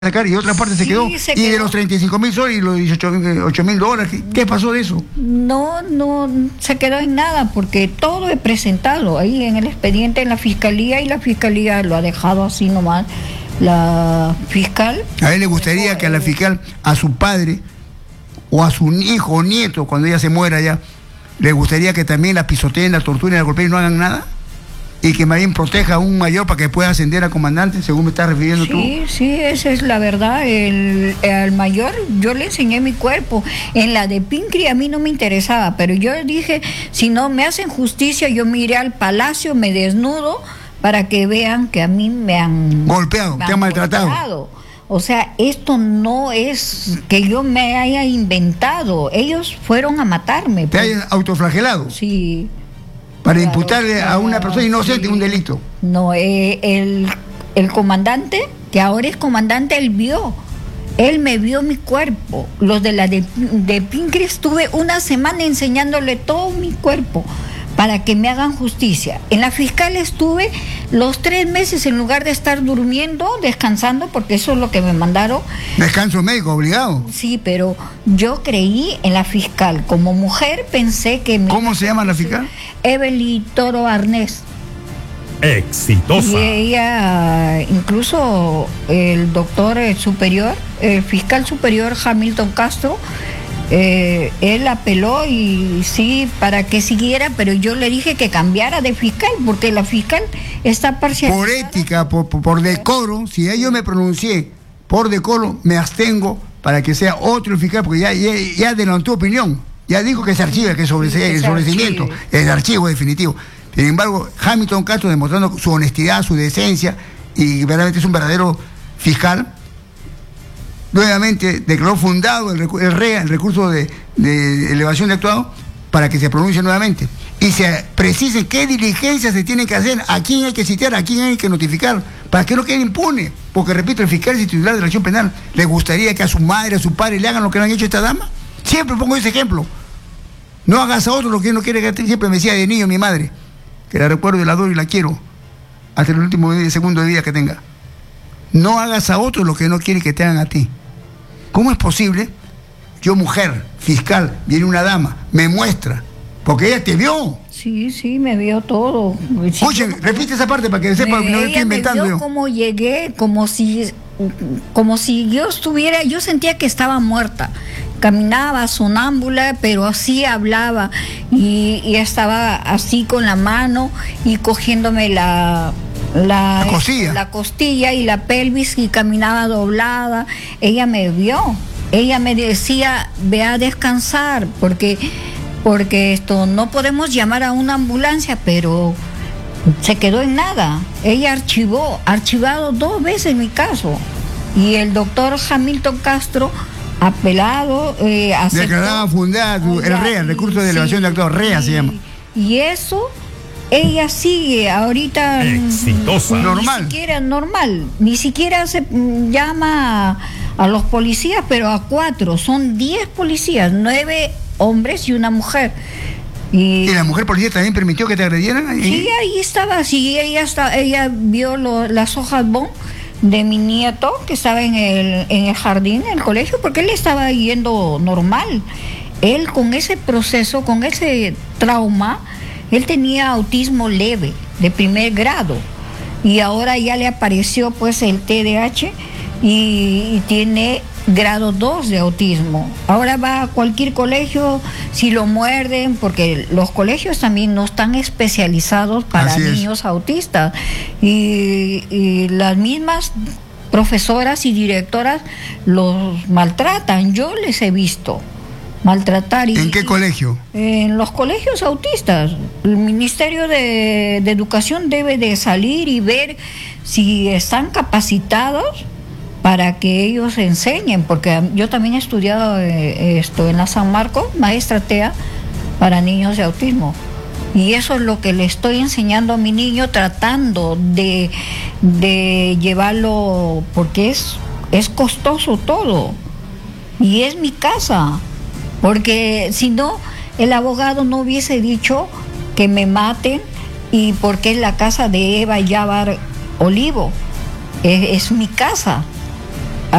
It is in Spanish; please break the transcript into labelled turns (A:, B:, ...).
A: sacar y otra parte se quedó.
B: Se
A: y
B: quedó.
A: De los 35.000 soles y los 18.000 dólares, ¿qué pasó de eso?
B: No se quedó en nada, porque todo he presentado ahí en el expediente en la fiscalía, y la fiscalía lo ha dejado así nomás. La fiscal.
A: A él le gustaría que a la fiscal, a su padre o a su hijo o nieto, cuando ella se muera ya, le gustaría que también la pisoteen, la torturen, la golpeen y no hagan nada. Y que más bien proteja a un mayor para que pueda ascender a comandante, según me estás refiriendo tú.
B: Sí, esa es la verdad. Al mayor yo le enseñé mi cuerpo. En la de Pincri a mí no me interesaba, pero yo dije, si no me hacen justicia, yo me iré al palacio, me desnudo, para que vean que a mí me han
A: golpeado, te han maltratado.
B: O sea, esto no es que yo me haya inventado. Ellos fueron a matarme.
A: ¿Te hayan autoflagelado?
B: Sí.
A: Para imputarle a una persona inocente un delito.
B: No, el comandante, que ahora es comandante, él me vio mi cuerpo. Los de la de Pincri, estuve una semana enseñándole todo mi cuerpo para que me hagan justicia. En la fiscal estuve los 3 meses, en lugar de estar durmiendo, descansando, porque eso es lo que me mandaron.
A: Descanso médico obligado.
B: Sí, pero yo creí en la fiscal. Como mujer pensé que...
A: ¿Cómo se llama la fiscal?
B: Evelyn Toro Arnés.
C: Exitosa.
B: Y ella, incluso el doctor superior, el fiscal superior Hamilton Castro, él apeló y sí, para que siguiera, pero yo le dije que cambiara de fiscal, porque la fiscal está parcializada.
A: Por ética, por decoro, si yo me pronuncié por decoro, me abstengo para que sea otro fiscal, porque ya adelantó opinión, ya dijo que se archiva, que el sobreseimiento, el archivo definitivo. Sin embargo, Hamilton Castro, demostrando su honestidad, su decencia, y verdaderamente es un verdadero fiscal, nuevamente declaró fundado el REA, el recurso de elevación de actuado, para que se pronuncie nuevamente y se precisen qué diligencias se tienen que hacer, a quién hay que citar, a quién hay que notificar, para que no quede impune. Porque, repito, el fiscal y titular de la acción penal, ¿le gustaría que a su madre, a su padre le hagan lo que le han hecho a esta dama? Siempre pongo ese ejemplo. No hagas a otro lo que no quiere que te. Siempre me decía de niño mi madre, que la recuerdo y la adoro y la quiero hasta el último segundo de vida que tenga. No hagas a otro lo que no quiere que te hagan a ti. ¿Cómo es posible? Yo, mujer, fiscal, viene una dama, me muestra, porque ella te vio.
B: Sí, me vio todo.
A: Oye, repite esa parte para que sepa que no estoy inventando.
B: Me vio cómo llegué, como si yo estuviera, yo sentía que estaba muerta. Caminaba sonámbula, pero así hablaba, y estaba así con la mano y cogiéndome la costilla y la pelvis, y caminaba doblada. Ella me vio, ella me decía, ve a descansar, porque esto no podemos llamar a una ambulancia, pero se quedó en nada. Ella archivado 2 veces mi caso, y el doctor Hamilton Castro, apelado,
A: declaraba fundado el REA, el recurso de elevación de actuado, REA se llama.
B: Y eso, ella sigue ahorita
C: exitosa.
A: Normal.
B: Ni siquiera se llama a los policías, pero a 4, son 10 policías, 9 hombres y una mujer. ¿Y
A: la mujer policía también permitió que te agredieran?
B: Sí, ahí estaba, sí, ella vio las hojas bon de mi nieto, que estaba en el jardín, en el colegio, porque él estaba yendo normal. Él, con ese proceso, con ese trauma, él tenía autismo leve, de 1er grado, y ahora ya le apareció pues el TDAH, y tiene grado 2 de autismo. Ahora va a cualquier colegio, si lo muerden, porque los colegios también no están especializados para niños autistas, y las mismas profesoras y directoras los maltratan. Yo les he visto maltratar.
A: ¿En qué colegio?
B: En los colegios autistas. El Ministerio de Educación debe de salir y ver si están capacitados para que ellos enseñen, porque yo también he estudiado en la San Marcos, maestra TEA para niños de autismo, y eso es lo que le estoy enseñando a mi niño, tratando de llevarlo, porque es costoso todo, y es mi casa, porque si no, el abogado no hubiese dicho que me maten, y porque es la casa de Eva Yabar Olivo, es mi casa.